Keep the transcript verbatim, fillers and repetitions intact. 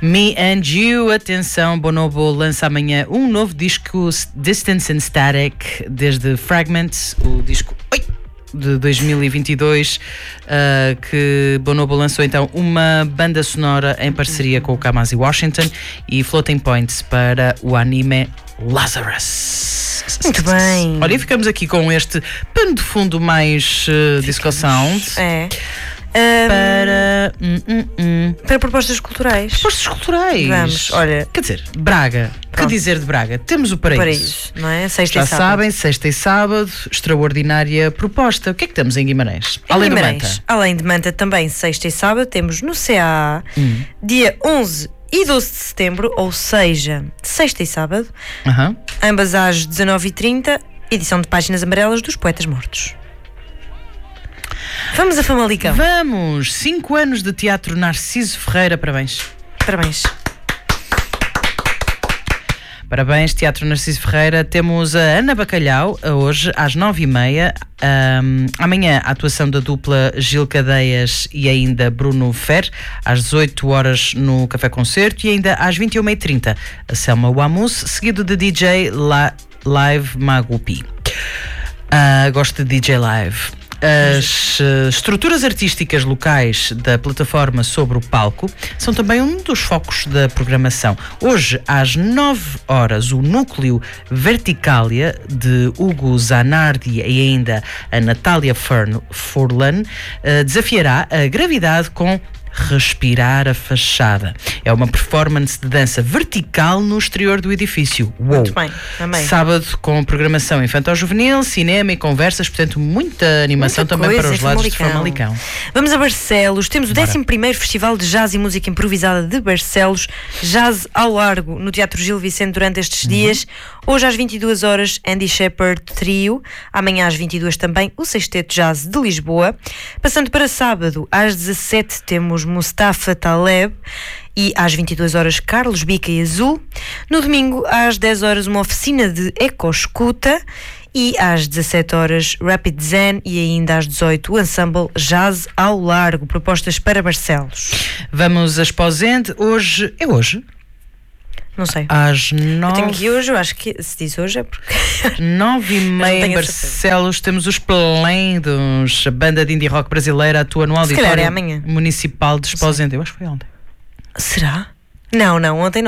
Me and You, atenção, Bonobo lança amanhã um novo disco, Distance and Static, desde Fragments, o disco oi, de dois mil e vinte e dois, uh, que Bonobo lançou então uma banda sonora em parceria com o Kamasi Washington e Floating Points para o anime Lazarus. Muito bem. Olha, e ficamos aqui com este pano de fundo mais uh, disco sound. É. Para, um, hum, hum, hum. para propostas culturais. Propostas culturais. Vamos, olha. Quer dizer, Braga. Pronto. Que dizer de Braga? Temos o Paraíso. Paraíso, não é? Sexta Já e sábado. sabem, sexta e sábado, extraordinária proposta. O que é que temos em Guimarães? Em Além Guimarães, do Manta. Além de Manta, também sexta e sábado, temos no C A A, Hum. dia onze e doze de setembro, ou seja, sexta e sábado, Uhum. ambas às dezanove e trinta, edição de Páginas Amarelas dos Poetas Mortos. Vamos a Famalicão. Vamos! Cinco anos de teatro Narciso Ferreira, parabéns. Parabéns. Parabéns, Teatro Narciso Ferreira. Temos a Ana Bacalhau, hoje, às nove e meia. Um, amanhã, a atuação da dupla Gil Cadeias e ainda Bruno Fer, às dezoito horas no Café Concerto, e ainda às vinte e uma e trinta, a Selma Wamus, seguido de D J La- Live Magupi. Uh, gosto de D J Live. As uh, estruturas artísticas locais da plataforma Sobre o Palco são também um dos focos da programação. Hoje, às nove horas, o Núcleo Verticália de Hugo Zanardi e ainda a Natália Fern- Furlan uh, desafiará a gravidade com Respirar a Fachada. É uma performance de dança vertical no exterior do edifício. Uou. Muito bem, amei. Sábado com programação infantil-juvenil, cinema e conversas, portanto muita animação Muita também coisa para os em lados de Famalicão. Famalicão. Vamos a Barcelos. Temos o Bora. décimo primeiro Festival de Jazz e Música Improvisada de Barcelos, Jazz ao Largo, no Teatro Gil Vicente durante estes Uhum. dias. Hoje às vinte e duas horas, Andy Shepherd Trio. Amanhã às vinte e duas também, o Sexteto Jazz de Lisboa. Passando para sábado, às dezassete temos Mustafa Taleb. E às vinte e duas horas, Carlos Bica e Azul. No domingo, às dez horas, uma oficina de eco-escuta. E às dezassete horas, Rapid Zen. E ainda às dezoito, o ensemble Jazz ao Largo. Propostas para Barcelos. Vamos a Esposende. Hoje, é hoje? Não sei. Às Eu tenho nove, aqui hoje, eu acho que se diz hoje é porque... nove e meia em tenho a Barcelos temos os Esplendos, a banda de indie rock brasileira atua no Se calhar auditório é amanhã. municipal de Esposende. Eu acho que foi ontem. Será? Não, não, ontem não.